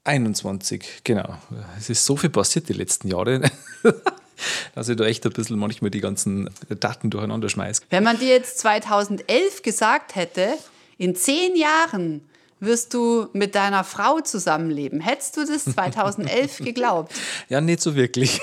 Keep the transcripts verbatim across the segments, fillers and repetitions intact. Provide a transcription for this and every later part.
einundzwanzig, genau. Es ist so viel passiert die letzten Jahre, dass ich da echt ein bisschen manchmal die ganzen Daten durcheinander schmeiße. Wenn man dir jetzt zweitausendelf gesagt hätte, in zehn Jahren wirst du mit deiner Frau zusammenleben, hättest du das zweitausendelf geglaubt? Ja, nicht so wirklich.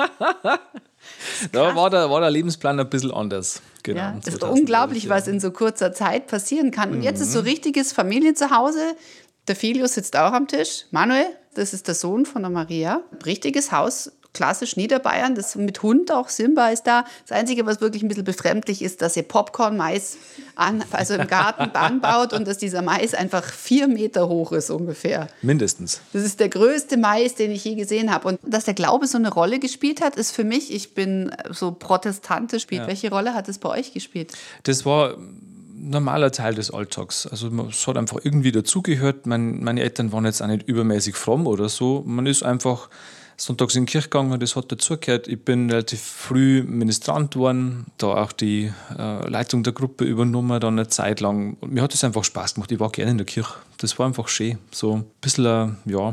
Da war der, war der Lebensplan ein bisschen anders. Genau, ja, es ist unglaublich, ja. was in so kurzer Zeit passieren kann. Und mhm. jetzt ist so richtiges Familienzuhause. Der Filio sitzt auch am Tisch. Manuel, das ist der Sohn von der Maria. Richtiges Haus, klassisch Niederbayern, das mit Hund auch, Simba ist da. Das Einzige, was wirklich ein bisschen befremdlich ist, dass ihr Popcorn-Mais an, also im Garten anbaut und dass dieser Mais einfach vier Meter hoch ist ungefähr. Mindestens. Das ist der größte Mais, den ich je gesehen habe. Und dass der Glaube so eine Rolle gespielt hat, ist für mich, ich bin so protestantisch, ja. Welche Rolle hat es bei euch gespielt? Das war ein normaler Teil des Alltags. Also es hat einfach irgendwie dazugehört. Mein, meine Eltern waren jetzt auch nicht übermäßig fromm oder so. Man ist einfach sonntags in die Kirche gegangen, das hat dazugehört. Ich bin relativ früh Ministrant geworden, da auch die äh, Leitung der Gruppe übernommen, dann eine Zeit lang. Und mir hat es einfach Spaß gemacht. Ich war gerne in der Kirche. Das war einfach schön. So ein bisschen äh, ja,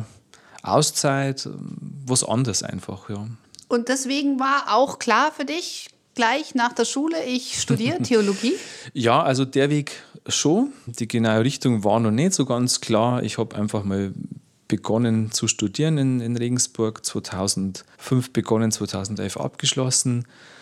Auszeit, was anderes einfach. Ja. Und deswegen war auch klar für dich, gleich nach der Schule, ich studiere Theologie? Ja, also der Weg schon. Die genaue Richtung war noch nicht so ganz klar. Ich habe einfach mal begonnen zu studieren in, in Regensburg, zweitausendfünf begonnen, zweitausendelf abgeschlossen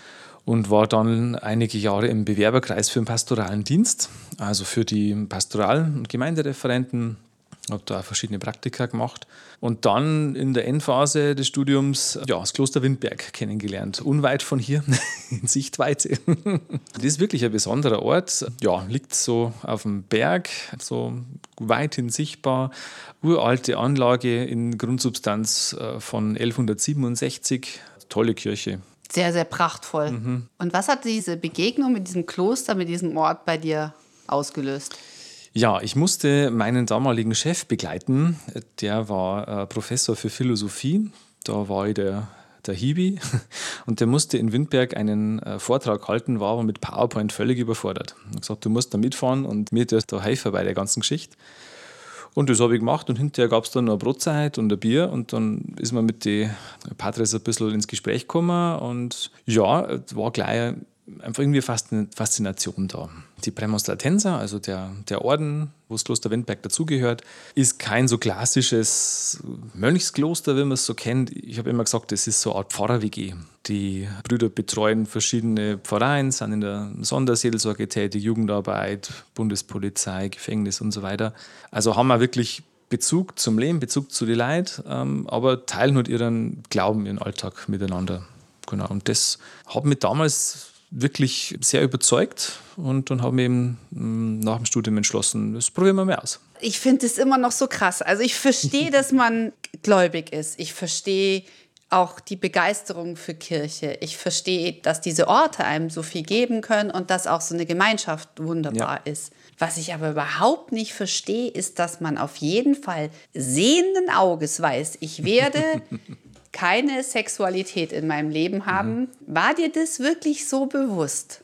und war dann einige Jahre im Bewerberkreis für den pastoralen Dienst, also für die Pastoral- und Gemeindereferenten. Habe da auch verschiedene Praktika gemacht und dann in der Endphase des Studiums ja, das Kloster Windberg kennengelernt, unweit von hier, in Sichtweite. Das ist wirklich ein besonderer Ort, ja, liegt so auf dem Berg, so weithin sichtbar, uralte Anlage in Grundsubstanz von elfhundertsiebenundsechzig, tolle Kirche. Sehr, sehr prachtvoll. Mhm. Und was hat diese Begegnung mit diesem Kloster, mit diesem Ort bei dir ausgelöst? Ja, ich musste meinen damaligen Chef begleiten. Der war äh, Professor für Philosophie. Da war ich der, der Hiwi. Und der musste in Windberg einen äh, Vortrag halten, war aber mit PowerPoint völlig überfordert. Er hat gesagt, du musst da mitfahren und mir da helfen bei der ganzen Geschichte. Und das habe ich gemacht und hinterher gab es dann noch eine Brotzeit und ein Bier und dann ist man mit den Patres ein bisschen ins Gespräch gekommen und ja, es war gleich einfach irgendwie fast eine Faszination da. Die Prämonstratenser, also der, der Orden, wo das Kloster Windberg dazugehört, ist kein so klassisches Mönchskloster, wie man es so kennt. Ich habe immer gesagt, das ist so eine Art Pfarrer-W G. Die Brüder betreuen verschiedene Pfarreien, sind in der Sonderseelsorge tätig, Jugendarbeit, Bundespolizei, Gefängnis und so weiter. Also haben wir wirklich Bezug zum Leben, Bezug zu den Leuten, ähm, aber teilen halt ihren Glauben, ihren Alltag miteinander. Genau. Und das hat mich damals wirklich sehr überzeugt und dann haben wir eben nach dem Studium entschlossen, das probieren wir mal aus. Ich finde es immer noch so krass. Also ich verstehe, dass man gläubig ist. Ich verstehe auch die Begeisterung für Kirche. Ich verstehe, dass diese Orte einem so viel geben können und dass auch so eine Gemeinschaft wunderbar ja. ist. Was ich aber überhaupt nicht verstehe, ist, dass man auf jeden Fall sehenden Auges weiß, ich werde keine Sexualität in meinem Leben haben. Mhm. War dir das wirklich so bewusst?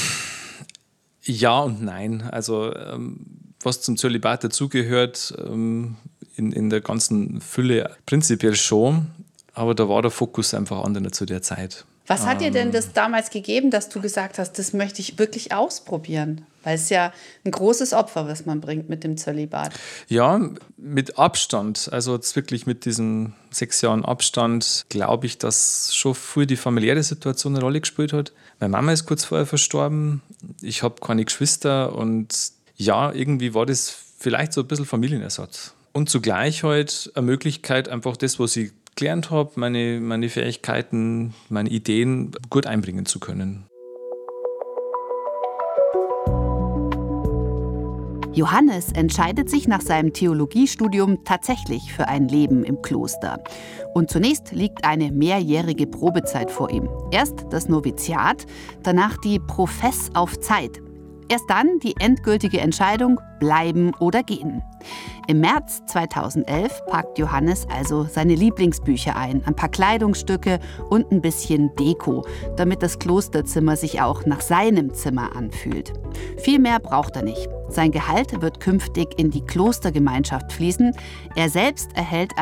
Ja und nein. Also ähm, was zum Zölibat dazugehört, ähm, in, in der ganzen Fülle prinzipiell schon, aber da war der Fokus einfach anderer zu der Zeit. Was hat dir denn das damals gegeben, dass du gesagt hast, das möchte ich wirklich ausprobieren? Weil es ja ein großes Opfer, was man bringt mit dem Zölibat. Ja, mit Abstand, also jetzt wirklich mit diesen sechs Jahren Abstand, glaube ich, dass schon früh die familiäre Situation eine Rolle gespielt hat. Meine Mama ist kurz vorher verstorben, ich habe keine Geschwister und ja, irgendwie war das vielleicht so ein bisschen Familienersatz. Und zugleich halt eine Möglichkeit, einfach das, was ich gelernt habe, meine, meine Fähigkeiten, meine Ideen gut einbringen zu können. Johannes entscheidet sich nach seinem Theologiestudium tatsächlich für ein Leben im Kloster. Und zunächst liegt eine mehrjährige Probezeit vor ihm. Erst das Noviziat, danach die Profess auf Zeit. Erst dann die endgültige Entscheidung, bleiben oder gehen. Im März zweitausendelf packt Johannes also seine Lieblingsbücher ein, ein paar Kleidungsstücke und ein bisschen Deko, damit das Klosterzimmer sich auch nach seinem Zimmer anfühlt. Viel mehr braucht er nicht. Sein Gehalt wird künftig in die Klostergemeinschaft fließen. Er selbst erhält